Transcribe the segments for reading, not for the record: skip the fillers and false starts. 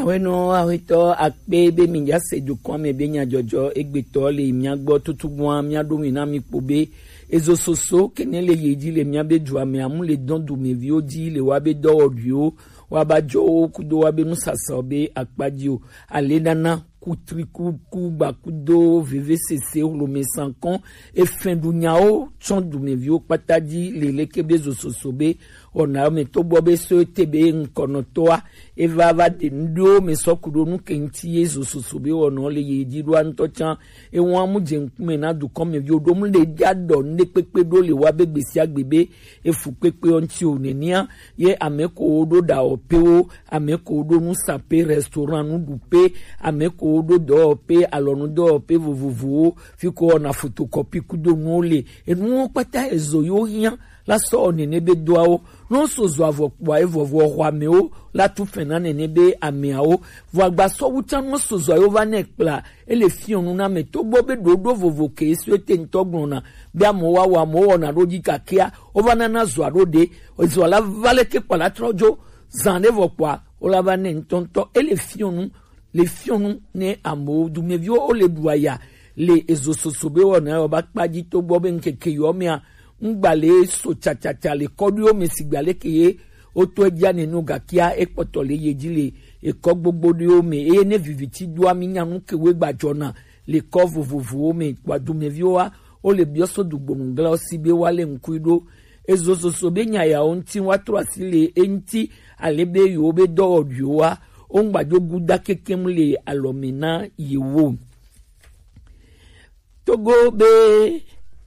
Bueno, ahorita akpebe minja se du kwame be nya jojo egbeto le mia gbo tutugwan mia do mi na mi pobe ezo soso kene le yeji le mia be du ame amu le don du me vi odi le wa be do odio wa ba jo kudo wa be musasa be akpadio ale nana kutriku kuba kudo vvcc lo me sankon e fin du nyao chon du me vi o patadi le lekebe zo soso be ona me to bobe so tebe nkono toa eva va de ndo me sokudo nu kenti yeso sosobe ona le yeji do antochan e won amu je nkume na du kom me odo mu le jado ne pepe do le wa begbesi agbebe e fu pepe onti onenia ye ameko odo da opeo ameko odo nu sape restaurant nu dupe ameko odo do pe alonu do pe vovovo fiko na photocopy kudo nu le e nu pata ezo yo hian la so ne nebe doao non sozo avokwa evovo hwameo la tu fena ne nebe amiao voagba so wutan no sozo yo va nekpla ele fionu na me to bobe dodo vovo ke so tentogbona bia mo wa mo na roji kakia ovana na zo arode ozo la vale ke pala trojo zande vokwa ola va ne ntonto ele fionu le fionu ne amo du mevio o le duaya le ezososobe wona oba kpaji to bobe nkeke yo mia ngbale so chachacha le kodio mesigbale keye oto eja ninu gakia epoto le yejile eko gbogbo de o me e ne viviti do aminya nu kewe gbajona le ko vovovo me kwadu mevioa o le bioso dugbonu gla osibe wale nkuido ezososobe nya ya onti watro asile enti alebe yo be do odioa ongbajo guda kekemle alomina yewo Togo be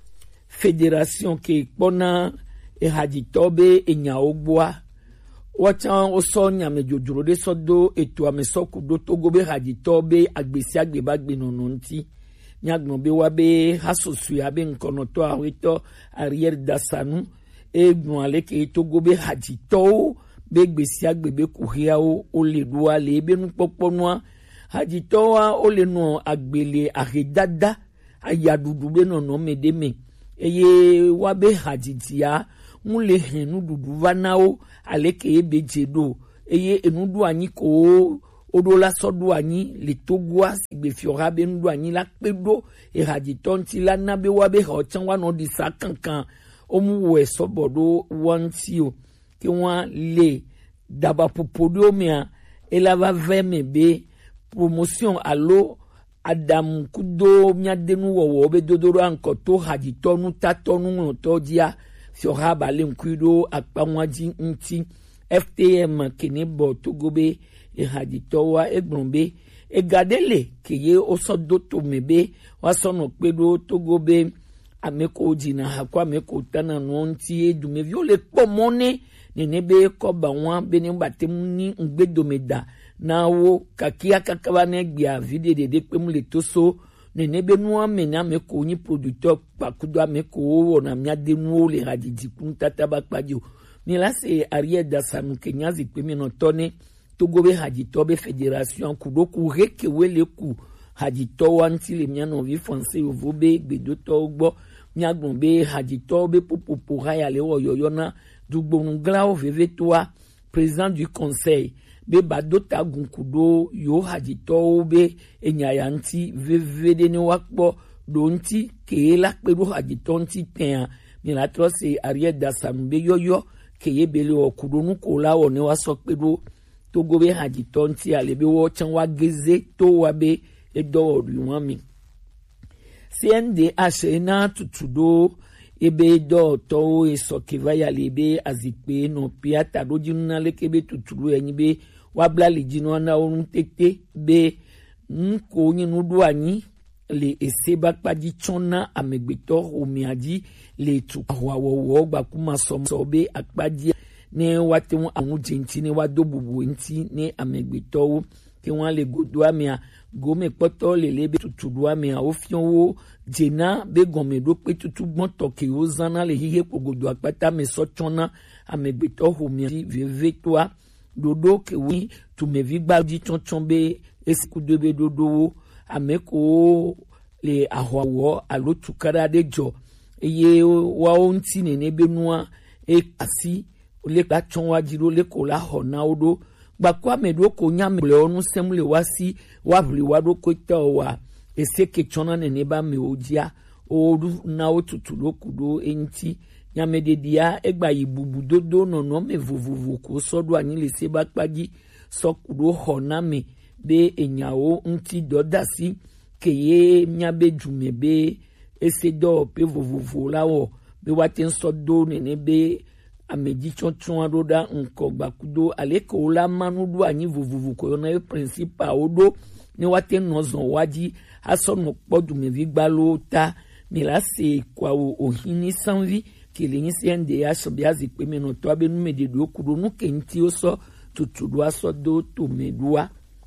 Fédération qui pona e haditobe e nyaogboa wachan oso nyame jojoro de sodo eto amesoku do Togo be haditobe agbesi agbeba gbenono nti nyagbon be wabe hasosu ya be nkono to awito arrière dasanu egbon ale ke Togo be hadito be gbesi agbebe kuhiao o le doa le be nu poponwa haditoa o le no agbele ahedada ayadudu be no medeme eye wabe haditia mule henu dudu vanao aleke ebejedo eye enudu anyi ko odola sodo anyi le togwa sigbe fiora be ndu anyi la pedo e haditonti la nabe wabe hochan wa no di sakankan omuwe sobodo wantio ke wan le daba popodo mea elava veme be promotion allo Adam kudo miadenu wo be dodoro anko to haditonu tatonu tojia fiora bale nkudo akpanwaji nti FTM kenebo togobe e haditowa egbonbe e gadele keye osodo to mebe wasono pedo togobe ameko jina hakwa ameko tana no nti edume viole pomone nenebe ko ba wan beni batemu ngbedomeda na wo kakia kakabane gbia vide de pemu le toso nenebe nuwa mena meko ni producteur pakudo ameko wo na miade nuo le radidi kuntata bakpadio ni la se arrière dasanu kenyazi pemi no tone togobe haditobe fédération kudoku reke wele ku hadito wanti le miano vi français ovobe gbedoto gbo nyagbon be haditobe popopo haya le oyoyona dugbonu glao vevetoa président du conseil be badota gunkudo yo hadito be enyayanti vevede ni wakpo donti kela pedo hadito nti ten mi la trose arrière dasanu be yoyo keye bele okudo nu kola one waso pedo Togo be hadito nti alebe wo chan wa geze to wa be edo riwami CNDH na tutudo ebe do to esokiva ya lebe azikpe no piata dojina lekebe tuturu enyibe wabla lijino na orun tete be nko nyinu do anyi le eseba kpaji chona amegbeto omiaji le tu awawo gba kuma sobe akpaji ne wate won awun jinti ne wadobubu nti ne amegbeto ke won le godo amia gome poto le lebe tuturu amia ofionwo jena be gomedo pe tutugbon toke ozana le hihe pogodo apata mesochona amegbeto homia vevetoa dodo ke wi tu mevi gbaji chonchombe esikudobe dodo ameko le ahwawo alotukara dejo eye wa onti ne nebenua e asi ole pa chonwa jiro le kola hona odo bakwa medo ko nyamle onu semle wasi wabli wado ko tawa eseke chona ne ba me ojia odu na otutulo kudo enti nyamede dia egba ibubu dodo no me vuvuvu ko sodo anyi le se bakpaji sokudo honame be enyawo nti dodasi keye nyabe jume be esedo pe vuvuvu lawo be waten sodo ne be ameji chonchon adoda nko gbakudo aleko la manudu anyi vuvuvu ko na principal odo ni waten nozon waji aso no podu me vi gbalo ta mi la se kwa ohini sanvi kilinyi sende aso biazi pe me no to abenu me de do kudo no kenti oso tutudu aso do to medua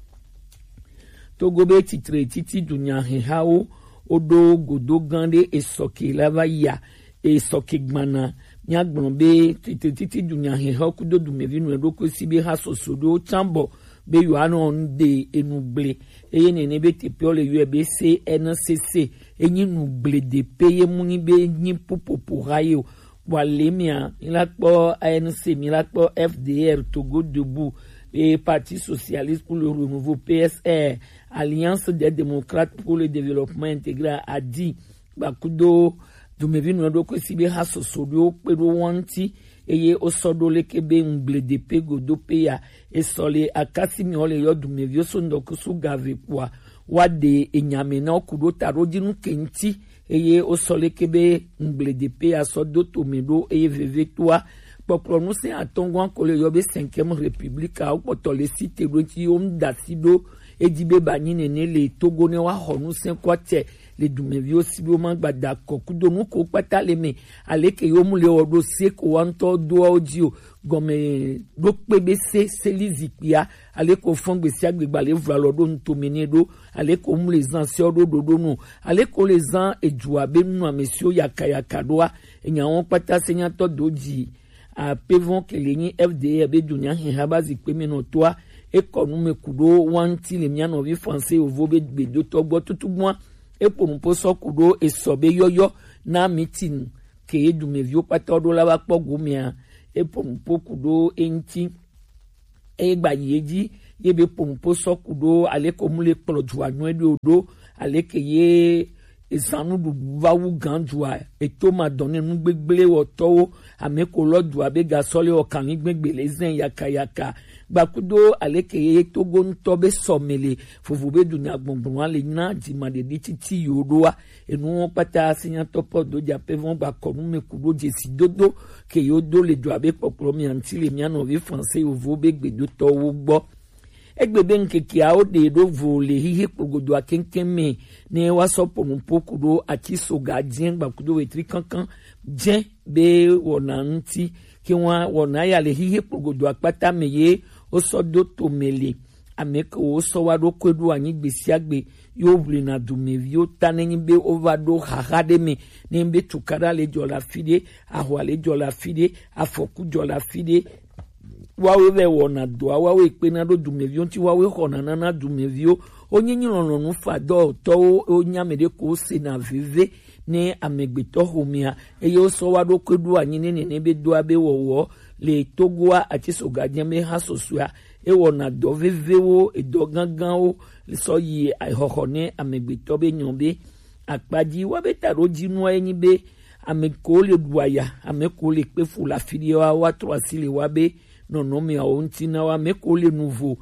togobe titre titi dunya hehawo odo godo gande esoke lava ya esoke gbana nyagbon be titi dunya hehawo kudo du me vinu edo ko sibe ha sosodo chambo be yoano nde enugle eye nene be tepiole UBC NCC enyi nugle de peye muni be nyi popopo rayo walemia milakpo ANC milakpo FDR Togo debout et Parti socialiste pour le renouveau PSR Alliance des démocrates pour le développement intégral a dit bakudo dumevinu ndo ko sibe haso sodo pero wanti eye osodo lekebe ngle de pego do peya esole akasimi ole yo dumevio so ndoko su gave kwa wade enyame na okudo tarojinu kenti eye osole kebe ngle de peya sodo tomedo eye vevetwa popro no se atongo ankole yo be 5e république a opotole cité do ti om dasido edibe banyine ne le Togo ne wa honu sen kwate le dumevio sibo magbada kokudo nu ko pata le me aleke yo mu le odo se ko wanto do audio gome do pebe se lizipia aleko fongbe si agbegba le vra lodo ntomene do aleko mu les anciens do no aleko les ans ejua be nu amesio yakayaka doa enya won pata senya to doji a pevon kelenyi FDR be dunya hehabazi peme no toa ekonu mekudo wanti le miano vi français ovobe bedo togbo tutubwa eponpo sokudo esobe yoyo na meeting ke edumevio patodo la bakpogo mia eponpo kudo enti egba yeji yebe pompo sokudo aleko mule ploju anu edo aleke ye esanu du vawu ganjua etoma donne nu gbegbele woto ameko lodu abega sole okan gbegbele zen yakayaka bakudo aleke ye Togo ntobe somele fofube dunya gbongbon ale na dimade dititi yodoa enu pata asinya topo do japevon bakonu mekudo jesi dodo ke yodo le do abe popromi antile miano vi français ovobe gbedo to wo gbo egbebe nkeke a ode do vole hihi pogodo akenkeme ne wasopo mpokudo atiso gadien bakudo wetri kankan jen be wona nti ki wona ya le hihi pogodo apata meye osodo tomele ameko osowado kwedu anyi gbesi agbe yo vle na dumevio tanenyi be ovado hahade me nembe tukara le jola fide ahwale jola fide afoku jola fide wawe ve wona do wawe pena do dumevio nti wawe hona na dumevio onyenyi lonu fado to onyamede ko se na vive ne amegbeto homia eyo osowado kwedu anyi ne be do abe wowo le Togoa atiso gadiame hasosua ewona do vevewo edo gangan le soyi aihohone amegbeto be nyombe akpaji wabeta roji no enyi be ameko le duaya ameko le pefu la fidia wa 3 sile wabe nono me onti na wa meko le nouveau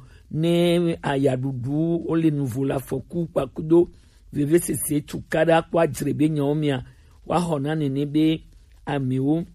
ne ayadudu o le nouveau la foku pakudo veve se tukada kwa drebe nyomia wa hona ne be ameo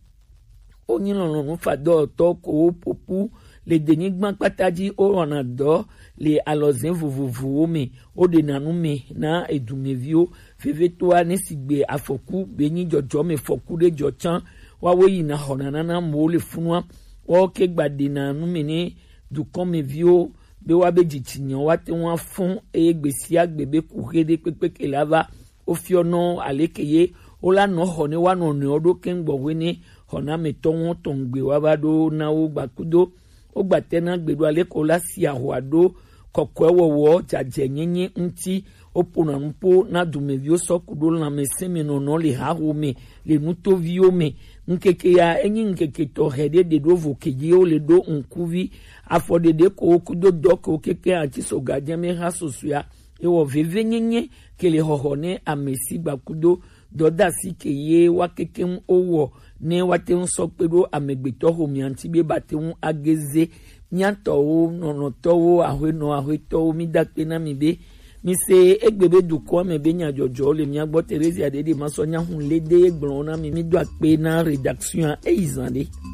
onyi lonu fado to ko popu le denigban pataji o rona do le alozin vuvuvu me o de nanu me na edumevio feve to ani sigbe afoku benyi jojo me foku de jochan wa we na hona na mo le funwa o ke gbade nanu me ni du komevio be wa be jitinyan wa te won fun egbesi agbebe kuhede pepeke lava o fiono alekeye o la no hone wa no ni odo kengbo we ni hona meto won tongbe wa bado na o gbakudo o gbate na gbedo aleko la si ahwado kokwewo jaje nyenye nti opona mpo na dumevio sokudo na meseme no le hahome le nutovio me nkeke ya enyi nkeke to hede de do vokejio le do nkuvi afode de ko kudo doko keke antiso gademe hasosua ewo veve nyenye kele hohone amesi bakudo doda sikeye wakekem owo ne waten sokpedo amegbeto homi antibe baten ageze nyantowo nonotowo ahweno ahweto mi dakpe na mi be mi se egbebe duko me be nya jojo le mi agbo Teresa Adede maso nya hun lede egbon na mi do akpe na redaction e izande